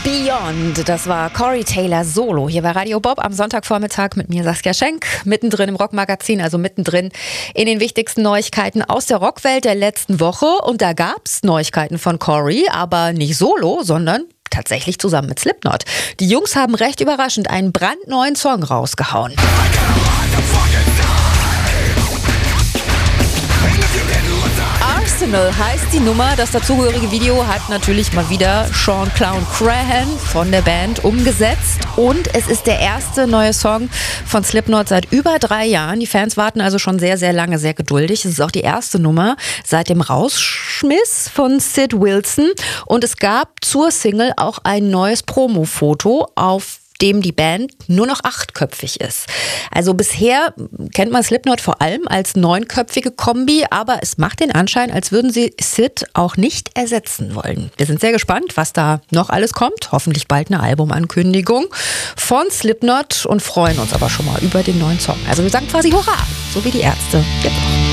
Beyond, das war Corey Taylor Solo hier bei Radio Bob am Sonntagvormittag mit mir Saskia Schenk, mittendrin im Rockmagazin, also mittendrin in den wichtigsten Neuigkeiten aus der Rockwelt der letzten Woche. Und da gab's Neuigkeiten von Corey, aber nicht solo, sondern tatsächlich zusammen mit Slipknot. Die Jungs haben recht überraschend einen brandneuen Song rausgehauen. Arsenal heißt die Nummer. Das dazugehörige Video hat natürlich mal wieder Sean Clown Crahan von der Band umgesetzt. Und es ist der erste neue Song von Slipknot seit über 3 Jahren. Die Fans warten also schon sehr, sehr lange, sehr geduldig. Es ist auch die erste Nummer seit dem Rausschmiss von Sid Wilson. Und es gab zur Single auch ein neues Promo-Foto, auf dem die Band nur noch 8-köpfig ist. Also bisher kennt man Slipknot vor allem als 9-köpfige Kombi, aber es macht den Anschein, als würden sie Sid auch nicht ersetzen wollen. Wir sind sehr gespannt, was da noch alles kommt. Hoffentlich bald eine Albumankündigung von Slipknot und freuen uns aber schon mal über den neuen Song. Also wir sagen quasi Hurra, so wie die Ärzte. Jetzt auch.